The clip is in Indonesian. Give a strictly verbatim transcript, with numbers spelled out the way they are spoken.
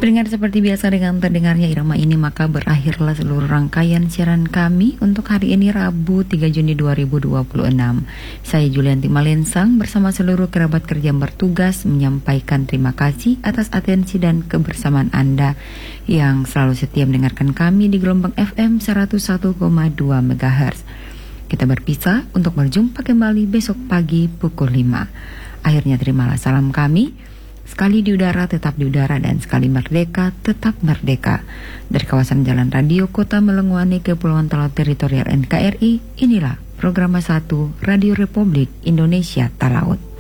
Pendengar, seperti biasa dengan terdengarnya irama ini maka berakhirlah seluruh rangkaian siaran kami untuk hari ini Rabu tiga Juni dua ribu dua puluh enam. Saya Julianti Malensang bersama seluruh kerabat kerja yang bertugas menyampaikan terima kasih atas atensi dan kebersamaan Anda yang selalu setia mendengarkan kami di gelombang F M seratus satu koma dua megahertz. Kita berpisah untuk berjumpa kembali besok pagi pukul lima. Akhirnya terimalah salam kami. Sekali di udara tetap di udara dan sekali merdeka tetap merdeka. Dari kawasan Jalan Radio Kota Melenguani Kepulauan Talaut Teritorial N K R I, inilah program satu Radio Republik Indonesia Talaut.